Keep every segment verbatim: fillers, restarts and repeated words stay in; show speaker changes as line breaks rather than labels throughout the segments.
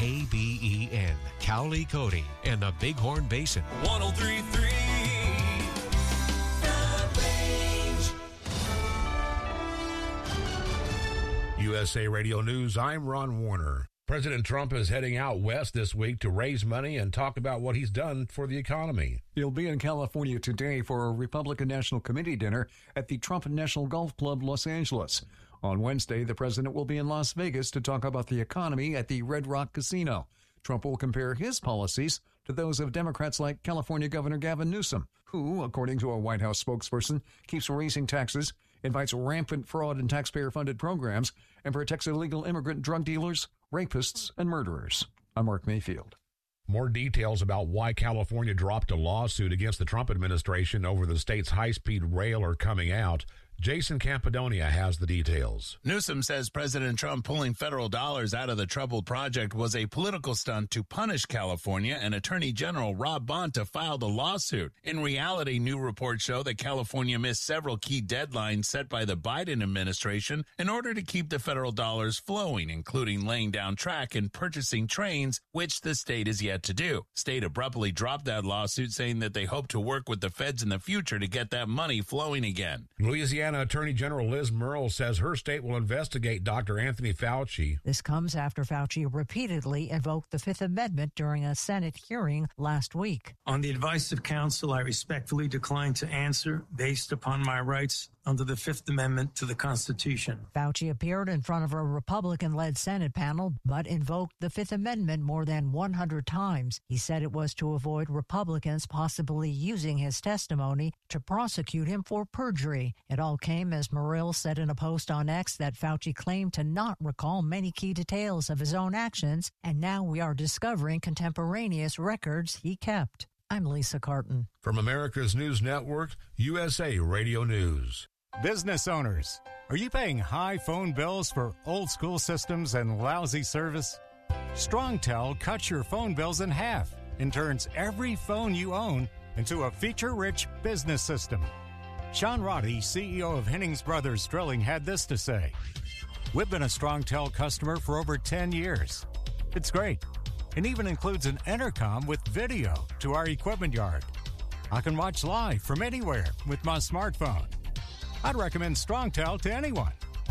A B E N, Cowley, Cody, and the Bighorn Basin.
one oh three point three
U S A Radio News, I'm Ron Warner. President Trump is heading out west this week to raise money and talk about what he's done for the economy.
He'll be in California today for a Republican National Committee dinner at the Trump National Golf Club, Los Angeles. On Wednesday, the president will be in Las Vegas to talk about the economy at the Red Rock Casino. Trump will compare his policies to those of Democrats like California Governor Gavin Newsom, who, according to a White House spokesperson, keeps raising taxes, invites rampant fraud in taxpayer-funded programs, and protects illegal immigrant drug dealers, rapists, and murderers. I'm Mark Mayfield.
More details about why California dropped a lawsuit against the Trump administration over the state's high-speed rail are coming out. Jason Campidonia has the details.
Newsom says President Trump pulling federal dollars out of the troubled project was a political stunt to punish California, and Attorney General Rob Bonta filed a lawsuit. In reality, new reports show that California missed several key deadlines set by the Biden administration in order to keep the federal dollars flowing, including laying down track and purchasing trains, which the state is yet to do. State abruptly dropped that lawsuit, saying that they hope to work with the feds in the future to get that money flowing again.
Louisiana Attorney General Liz Murrill says her state will investigate Doctor Anthony Fauci.
This comes after Fauci repeatedly invoked the Fifth Amendment during a Senate hearing last week.
On the advice of counsel, I respectfully decline to answer based upon my rights under the Fifth Amendment to the Constitution.
Fauci appeared in front of a Republican-led Senate panel, but invoked the Fifth Amendment more than one hundred times. He said it was to avoid Republicans possibly using his testimony to prosecute him for perjury. It all came as Murrill said in a post on X that Fauci claimed to not recall many key details of his own actions, and now we are discovering contemporaneous records he kept. I'm Lisa Carton.
From America's News Network, U S A Radio News.
Business owners, are you paying high phone bills for old school systems and lousy service? StrongTel cuts your phone bills in half and turns every phone you own into a feature-rich business system. Sean Roddy, C E O of Hennings Brothers Drilling, had this to say. We've been a StrongTel customer for over ten years. It's great. It even includes an intercom with video to our equipment yard. I can watch live from anywhere with my smartphone. I'd recommend StrongTel to anyone.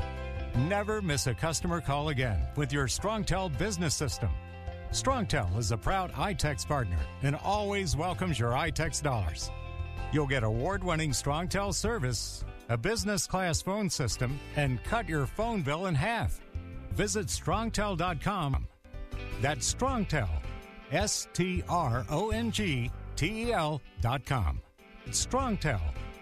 Never miss a customer call again with your StrongTel business system. StrongTel is a proud iTex partner and always welcomes your iTex dollars. You'll get award-winning StrongTel service, a business-class phone system, and cut your phone bill in half. Visit strongtel dot com. That's StrongTel, S T R O N G T E L dot com. StrongTel.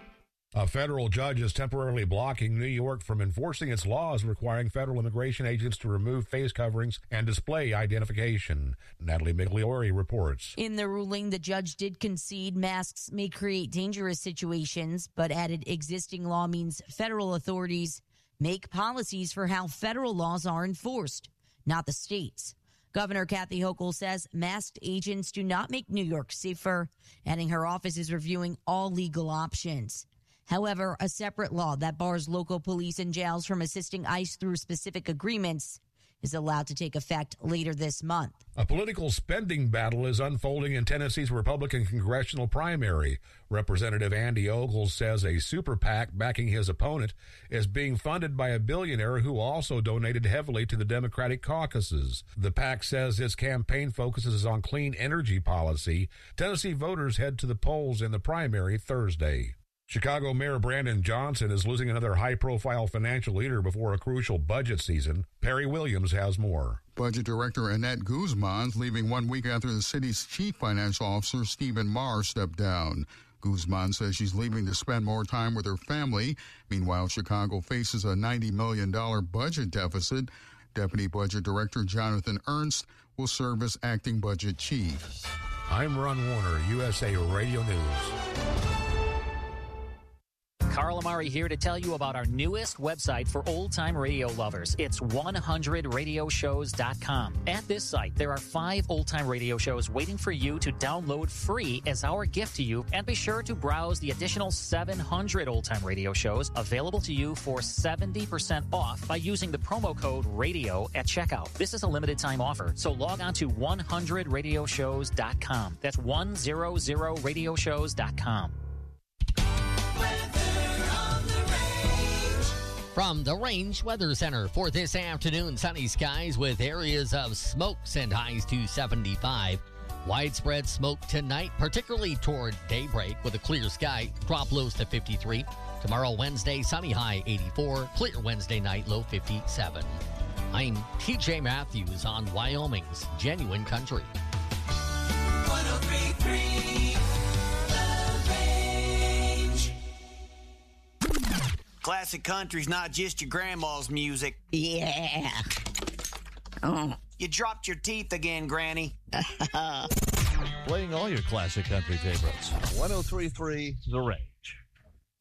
A federal judge is temporarily blocking New York from enforcing its laws requiring federal immigration agents to remove face coverings and display identification. Natalie Migliori reports.
In the ruling, the judge did concede masks may create dangerous situations, but added existing law means federal authorities make policies for how federal laws are enforced, not the states. Governor Kathy Hochul says masked agents do not make New York safer, adding her office is reviewing all legal options. However, a separate law that bars local police and jails from assisting ICE through specific agreements is allowed to take effect later this month.
A political spending battle is unfolding in Tennessee's Republican congressional primary. Representative Andy Ogles says a super PAC backing his opponent is being funded by a billionaire who also donated heavily to the Democratic caucuses. The PAC says its campaign focuses on clean energy policy. Tennessee voters head to the polls in the primary Thursday. Chicago Mayor Brandon Johnson is losing another high-profile financial leader before a crucial budget season. Perry Williams has more.
Budget Director Annette Guzman leaving one week after the city's chief financial officer, Stephen Marr, stepped down. Guzman says she's leaving to spend more time with her family. Meanwhile, Chicago faces a ninety million dollars budget deficit. Deputy Budget Director Jonathan Ernst will serve as acting budget chief.
I'm Ron Warner, U S A Radio News.
Carl Amari here to tell you about our newest website for old-time radio lovers. It's one hundred radio shows dot com. At this site, there are five old-time radio shows waiting for you to download free as our gift to you, and be sure to browse the additional seven hundred old-time radio shows available to you for seventy percent off by using the promo code RADIO at checkout. This is a limited-time offer, so log on to one hundred radio shows dot com. That's one hundred radio shows dot com.
From the Range Weather Center for this afternoon, sunny skies with areas of smokes and highs to seventy-five. Widespread smoke tonight, particularly toward daybreak with a clear sky. Drop lows to fifty-three. Tomorrow, Wednesday, sunny high eighty-four. Clear Wednesday night, low fifty-seven. I'm T J Matthews on Wyoming's Genuine Country.
one oh three point three The Range.
Classic country's not just your grandma's music.
Yeah. Oh.
You dropped your teeth again, Granny.
Playing all your classic country favorites. one oh three point three The Range.